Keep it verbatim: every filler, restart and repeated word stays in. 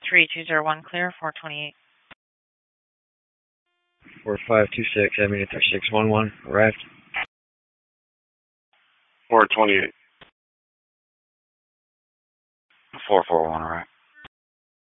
three two zero one clear, four twenty-eight. four five two six, Avenue three six one one, arrived. four twenty-eight. four four one, arrived.